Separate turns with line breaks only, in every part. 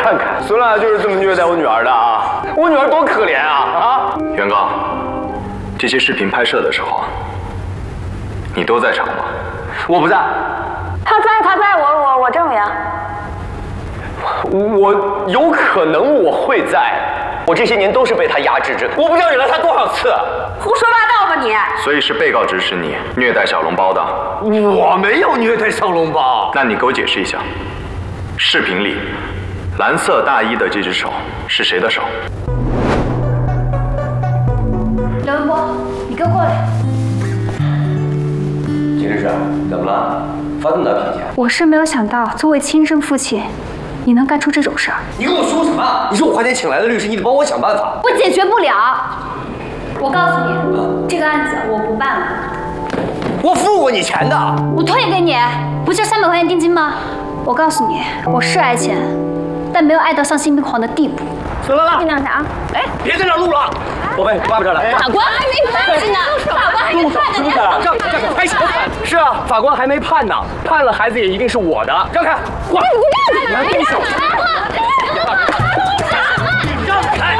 看看，孙娜就是这么虐待我女儿的啊！我女儿多可怜啊！
原告，这些视频拍摄的时候，你都在场吗？
我不在。
他在，我证明。
我有可能我会在，我这些年都是被他压制着，我不知道忍了他多少次。
胡说八道吧你！
所以是被告指使你虐待小笼包的。
我没有虐待小笼包。
那你给我解释一下，视频里蓝色大衣的这只手是谁的手？
刘文波，你给我过来。
金律师，怎么了？发这么大脾气？
我是没有想到，作为亲生父亲，你能干出这种事儿。
你跟我说什么？你是我花钱请来的律师，你得帮我想办法。
我解决不了。我告诉你，这个案子我不办了。
我付过你钱的。
我退给你，不就300块钱定金吗？我告诉你，我是爱钱，但没有爱到丧心病狂的地步。
孙拉拉，
你干啥？
哎，别在这录了，宝贝，爸爸这儿来。
法官还没判呢，法官还没判呢，你
让开，拍手。是啊，法官还没判呢，判了孩子也一定是我的。让开，过来，你让开，来动手。让开。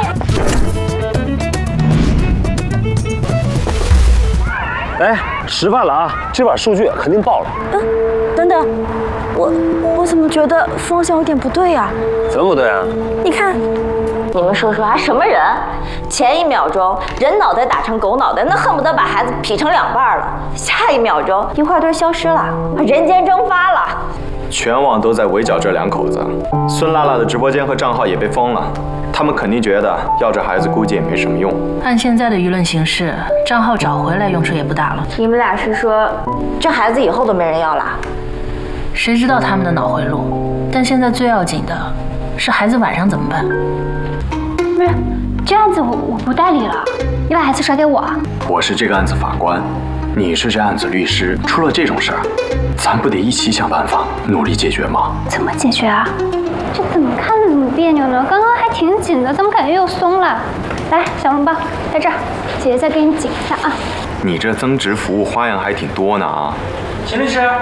哎，吃饭了啊！这把数据肯定爆了。
等等，我怎么觉得方向有点不对呀？
怎么不对啊？
你看，你们说还什么人？前一秒钟人脑袋打成狗脑袋，那恨不得把孩子劈成2半了；下一秒钟一块堆消失了，人间蒸发了。
全网都在围剿这2口子，孙拉拉的直播间和账号也被封了。他们肯定觉得要这孩子估计也没什么用。
按现在的舆论形势，账号找回来用处也不大了。
你们俩是说这孩子以后都没人要了？
谁知道他们的脑回路？但现在最要紧的是孩子晚上怎么办？
不是，这案子我不代理了，你把孩子甩给我。
我是这个案子法官，你是这案子律师，出了这种事儿，咱不得一起想办法，努力解决吗？
怎么解决啊？这怎么看着怎么别扭呢？刚刚还挺紧的，怎么感觉又松了？来，小笼包在这儿，姐姐再给你紧一下啊。
你这增值服务花样还挺多呢啊！
秦律师，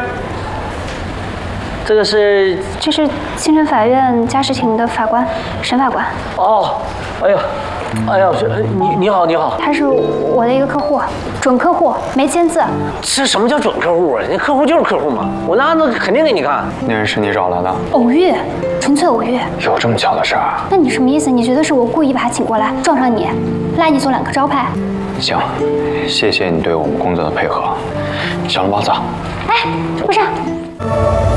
这是
清城法院家事庭的法官，沈法官。
哦，哎呀，你好，
他是我的一个客户，准客户，没签字。
这什么叫准客户啊？那客户就是客户嘛，我拿那肯定给你看。
那人是你找来的？
偶遇，纯粹偶遇。
有这么巧的事儿？
那你什么意思？你觉得是我故意把他请过来撞上你，拉你做2个招牌？
行，谢谢你对我们工作的配合。小笼包子。
哎，不是。